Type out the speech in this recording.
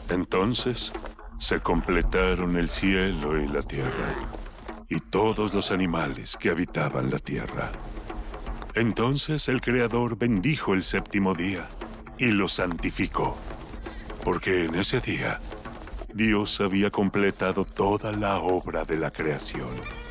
Entonces se completaron el cielo y la tierra, y todos los animales que habitaban la tierra. Entonces el Creador bendijo el séptimo día y lo santificó, porque en ese día Dios había completado toda la obra de la creación.